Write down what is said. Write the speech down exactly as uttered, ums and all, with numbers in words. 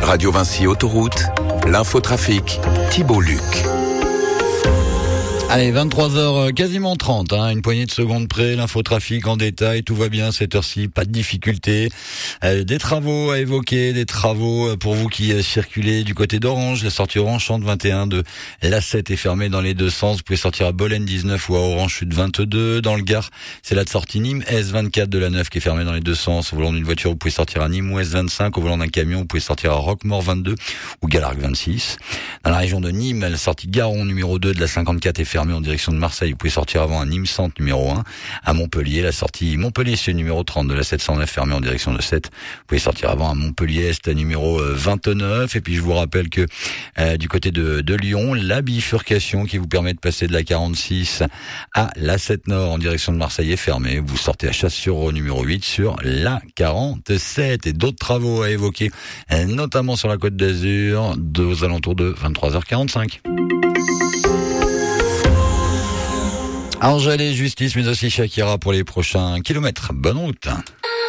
Radio Vinci Autoroute, l'infotrafic, Thibault Luc. Allez, vingt-trois heures quasiment trente, hein, une poignée de secondes près, l'infotrafic en détail, tout va bien cette heure-ci, pas de difficulté. Euh, des travaux à évoquer, des travaux pour vous qui euh, circulez du côté d'Orange, la sortie Orange Chante vingt et un de l'A sept est fermée dans les deux sens, vous pouvez sortir à Bolène dix-neuf ou à Orange Chute vingt-deux. Dans le Gard, c'est la sortie Nîmes S vingt-quatre de la neuf qui est fermée dans les deux sens. Au volant d'une voiture, vous pouvez sortir à Nîmes ou S vingt-cinq, au volant d'un camion, vous pouvez sortir à Roquemort vingt-deux ou Galargues vingt-six. Dans la région de Nîmes, la sortie Garon numéro deux de la cinquante-quatre est fermée en direction de Marseille. Vous pouvez sortir avant à Nîmes Centre numéro un. À Montpellier, la sortie Montpellier c'est numéro trente de la sept cent neuf fermée en direction de Sète. Vous pouvez sortir avant à Montpellier Est numéro vingt-neuf. Et puis je vous rappelle que euh, du côté de, de Lyon, la bifurcation qui vous permet de passer de la quarante-six à la sept Nord en direction de Marseille est fermée. Vous sortez à Chasse-sur-Eau numéro huit sur la quarante-sept. Et d'autres travaux à évoquer, notamment sur la Côte d'Azur, aux alentours de vingt-trois heures quarante-cinq. Angèle et Justice, mais aussi Shakira pour les prochains kilomètres. Bonne route.